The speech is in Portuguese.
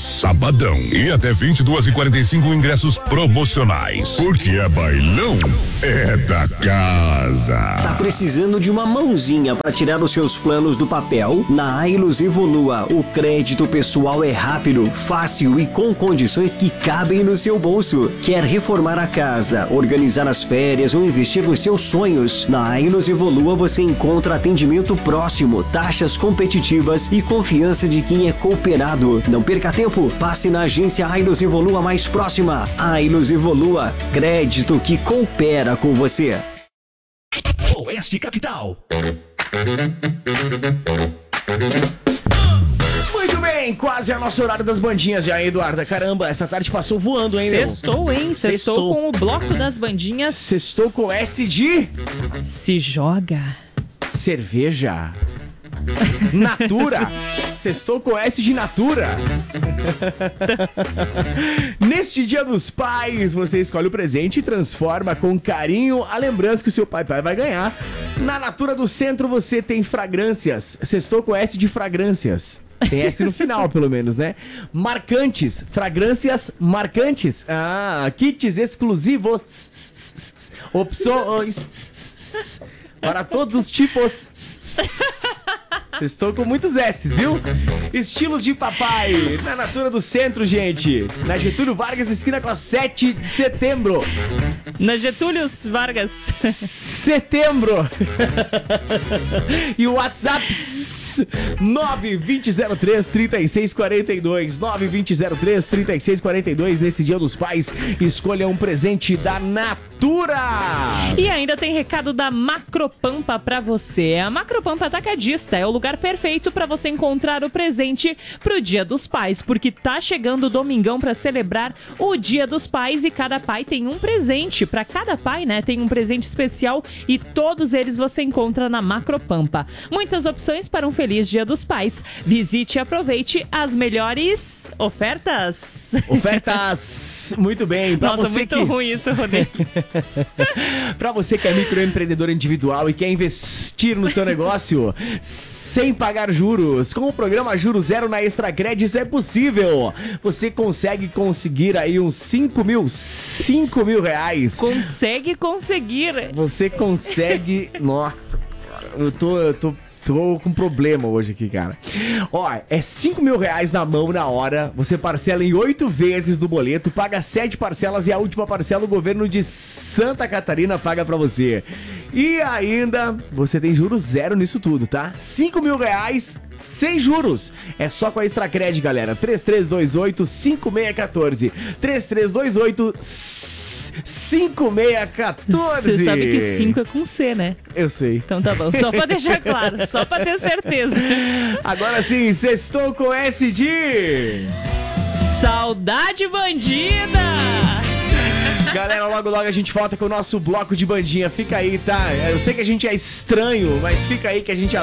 Sabadão. E até 22h45 ingressos promocionais. Porque é bailão, é da casa. Tá precisando de uma mãozinha para tirar os seus planos do papel? Na Ailus Evolua, o crédito pessoal é rápido, fácil e com condições que cabem no seu bolso. Quer reformar a casa, organizar as férias ou investir nos seus sonhos? Na Ailus Evolua você encontra atendimento próximo, taxas competitivas e confiança de quem é cooperado. Não perca tempo, passe na agência Ailus Evolua mais próxima. Ailus Evolua, crédito que coopera com você. Oeste Capital. Muito bem, quase é o nosso horário das bandinhas já, Eduarda. Caramba, essa tarde passou voando, hein, meu? Sextou, hein? Sextou com o bloco das bandinhas. Sextou com S de... Se joga. Cerveja. Natura. Sextou com S de Natura. Neste Dia dos Pais, você escolhe o presente e transforma com carinho a lembrança que o seu pai vai ganhar. Na Natura do Centro você tem fragrâncias. Sextou com S de fragrâncias. Tem S no final, pelo menos, né? Marcantes. Fragrâncias marcantes. Ah, kits exclusivos. Opções para todos os tipos. Vocês estão com muitos S's, viu? Estilos de papai. Na Natura do Centro, gente. Na Getúlio Vargas, esquina com a 7 de setembro. Na Getúlio Vargas. Setembro. E o WhatsApp 92003-3642 92003-3642. Nesse Dia dos Pais, escolha um presente da Natura. E ainda tem recado da Macropampa pra você. A Macropampa Atacadista é o lugar perfeito pra você encontrar o presente pro Dia dos Pais, porque tá chegando o domingão pra celebrar o Dia dos Pais e cada pai tem um presente. Pra cada pai, né, tem um presente especial e todos eles você encontra na Macropampa. Muitas opções para um feliz Dia dos Pais. Visite e aproveite as melhores ofertas. Ofertas! Muito bem. Pra Nossa, você muito ruim isso, Rodrigo. Pra você que é microempreendedor individual e quer investir no seu negócio sem pagar juros, com o programa Juros Zero na Extracred, isso é possível. Você conseguir aí uns 5 mil reais. Conseguir. Você consegue... Nossa, eu tô com problema hoje aqui, cara. Ó, é 5 mil reais na mão na hora. Você parcela em 8 vezes do boleto, paga 7 parcelas e a última parcela o governo de Santa Catarina paga pra você. E ainda você tem juros zero nisso tudo, tá? 5 mil reais sem juros. É só com a Extracred, galera. 3328-5614. 3328-5614. Você sabe que 5 é com C, né? Eu sei. Então tá bom, só pra deixar claro, só pra ter certeza. Agora sim, sextou com S de... Saudade bandida! Galera, logo a gente volta com o nosso bloco de bandinha. Fica aí, tá? Eu sei que a gente é estranho, mas fica aí que a gente